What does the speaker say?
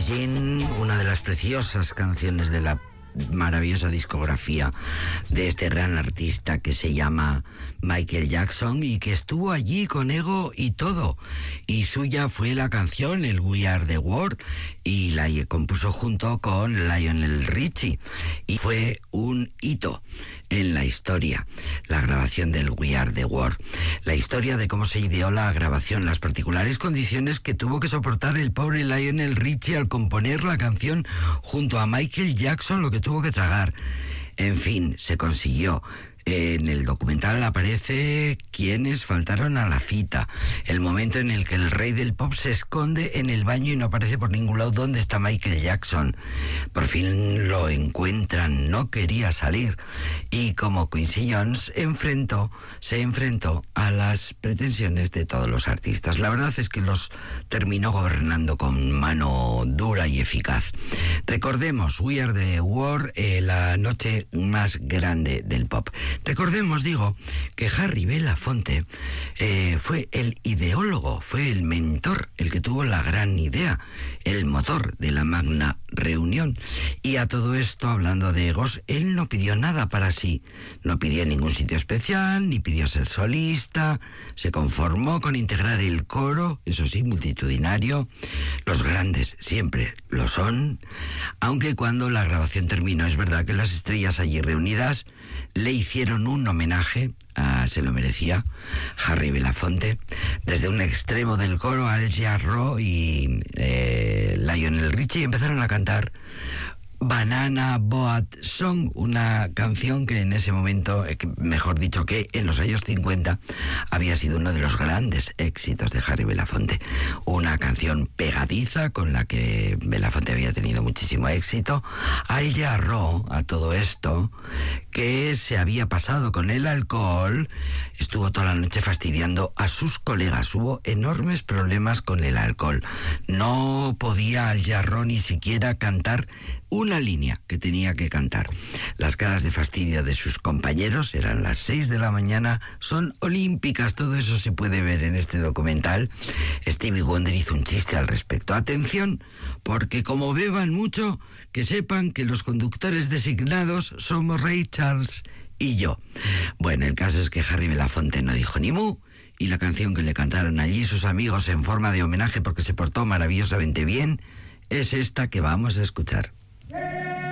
Jean, una de las preciosas canciones de la maravillosa discografía de este gran artista que se llama Michael Jackson y que estuvo allí con ego y todo. Y suya fue la canción, el We Are The World, y la compuso junto con Lionel Richie. Y fue un hito en la historia, la grabación del We Are The World. La historia de cómo se ideó la grabación, las particulares condiciones que tuvo que soportar el pobre Lionel Richie al componer la canción junto a Michael Jackson, lo que tuvo que tragar. En fin, se consiguió. En el documental aparece quienes faltaron a la cita, el momento en el que el rey del pop se esconde en el baño y no aparece por ningún lado dónde está Michael Jackson. Por fin lo encuentran, no quería salir, y como Quincy Jones se enfrentó a las pretensiones de todos los artistas. La verdad es que los terminó gobernando con mano dura y eficaz. Recordemos, We Are The World, la noche más grande del pop. Recordemos, digo, que Harry Belafonte fue el ideólogo, fue el mentor, el que tuvo la gran idea, el motor de la magna reunión. Y a todo esto, hablando de egos, él no pidió nada para sí. No pidió ningún sitio especial, ni pidió ser solista. Se conformó con integrar el coro, eso sí, multitudinario. Los grandes siempre lo son. Aunque cuando la grabación terminó, es verdad que las estrellas allí reunidas le hicieron un homenaje, se lo merecía, Harry Belafonte. Desde un extremo del coro, Al Jarreau y Lionel Richie empezaron a cantar Banana Boat Song, una canción que en ese momento, mejor dicho que en los años 50, había sido uno de los grandes éxitos de Harry Belafonte. Una canción pegadiza con la que Belafonte había tenido muchísimo éxito. Al Jarreau, a todo esto, que se había pasado con el alcohol, estuvo toda la noche fastidiando a sus colegas. Hubo enormes problemas con el alcohol. No podía Al Jarreau ni siquiera cantar una línea que tenía que cantar. Las caras de fastidio de sus compañeros, eran las 6 de la mañana, son olímpicas. Todo eso se puede ver en este documental. Stevie Wonder hizo un chiste al respecto. Atención, porque como beban mucho, que sepan que los conductores designados somos Ray Charles y yo. Bueno, el caso es que Harry Belafonte no dijo ni mu, y la canción que le cantaron allí sus amigos en forma de homenaje porque se portó maravillosamente bien es esta que vamos a escuchar.